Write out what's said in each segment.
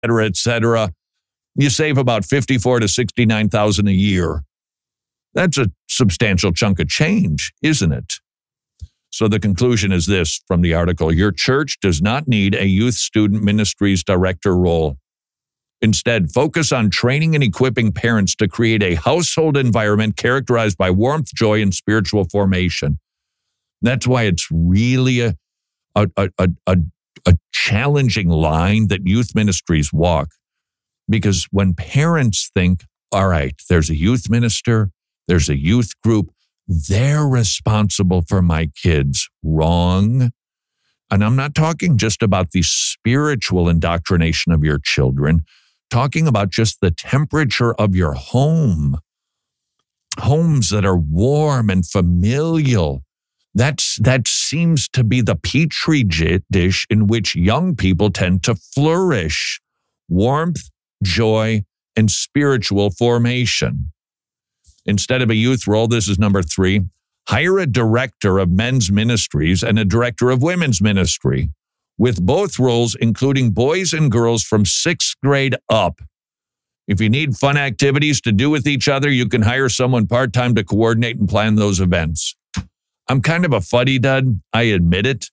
et cetera, you save about $54,000 to $69,000 a year. That's a substantial chunk of change, isn't it? So the conclusion is this from the article: your church does not need a youth student ministries director role. Instead, focus on training and equipping parents to create a household environment characterized by warmth, joy, and spiritual formation. That's why it's really a challenging line that youth ministries walk. Because when parents think, all right, there's a youth minister, there's a youth group, they're responsible for my kids. Wrong. And I'm not talking just about the spiritual indoctrination of your children, talking about just the temperature of your home. Homes that are warm and familial. That seems to be the petri dish in which young people tend to flourish. Warmth, joy, and spiritual formation. Instead of a youth role, this is number 3, hire a director of men's ministries and a director of women's ministry, with both roles including boys and girls from 6th grade up. If you need fun activities to do with each other, you can hire someone part-time to coordinate and plan those events. I'm kind of a fuddy-dud, I admit it.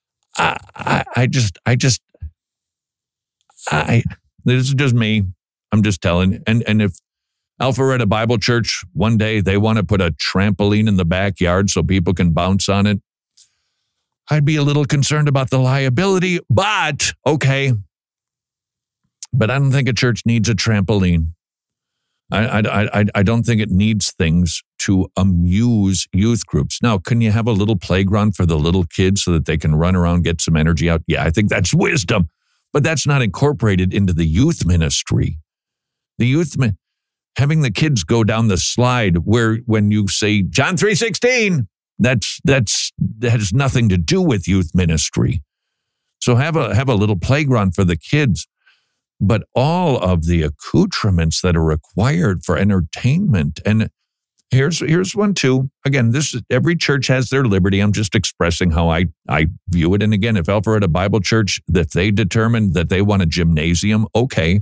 This is just me. I'm just telling. And if Alpharetta Bible Church, one day they want to put a trampoline in the backyard so people can bounce on it, I'd be a little concerned about the liability, but okay. But I don't think a church needs a trampoline. I don't think it needs things to amuse youth groups. Now, can you have a little playground for the little kids so that they can run around, get some energy out? Yeah, I think that's wisdom. But that's not incorporated into the youth ministry. Having the kids go down the slide where when you say John 3:16, that has nothing to do with youth ministry. So have a little playground for the kids. But all of the accoutrements that are required for entertainment. And here's one too. Again, every church has their liberty. I'm just expressing how I view it. And again, if Alpharetta Bible Church, that they determine that they want a gymnasium, okay.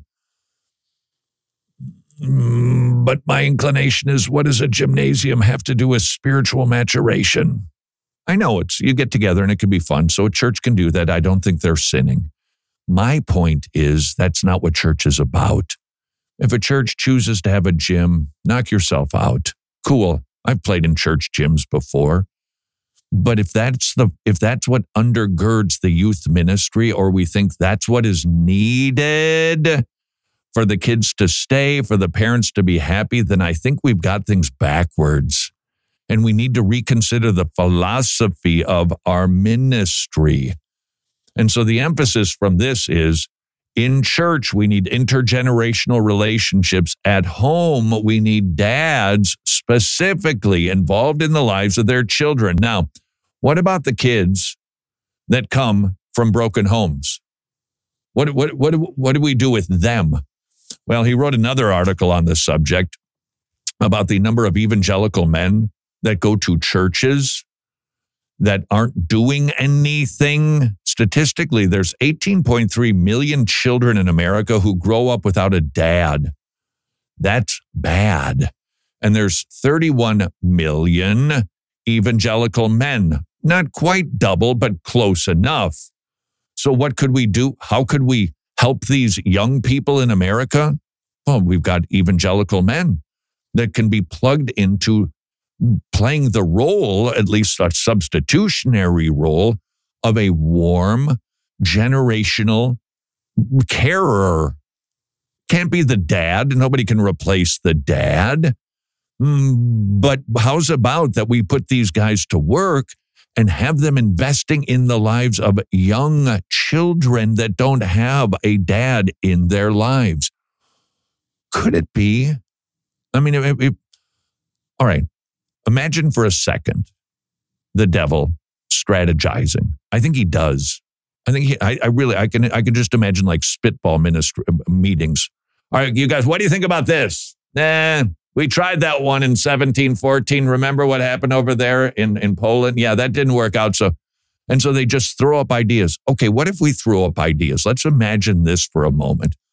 But my inclination is, what does a gymnasium have to do with spiritual maturation? I know you get together and it can be fun. So a church can do that. I don't think they're sinning. My point is that's not what church is about. If a church chooses to have a gym, knock yourself out. Cool. I've played in church gyms before. But if that's what undergirds the youth ministry, or we think that's what is needed for the kids to stay, for the parents to be happy, then I think we've got things backwards. And we need to reconsider the philosophy of our ministry. And so the emphasis from this is, in church, we need intergenerational relationships. At home, we need dads specifically involved in the lives of their children. Now, what about the kids that come from broken homes? What do we do with them? Well, he wrote another article on this subject about the number of evangelical men that go to churches that aren't doing anything. Statistically, there's 18.3 million children in America who grow up without a dad. That's bad. And there's 31 million evangelical men. Not quite double, but close enough. So what could we do? How could we help these young people in America? Well, we've got evangelical men that can be plugged into playing the role, at least a substitutionary role, of a warm, generational carer. Can't be the dad. Nobody can replace the dad. But how's about that we put these guys to work and have them investing in the lives of young children that don't have a dad in their lives? Could it be? I mean, all right. Imagine for a second the devil strategizing. I think he does. I think I can just imagine like spitball ministry meetings. All right, you guys, what do you think about this? We tried that one in 1714. Remember what happened over there in Poland? Yeah, that didn't work out. So they just throw up ideas. Okay, what if we throw up ideas? Let's imagine this for a moment.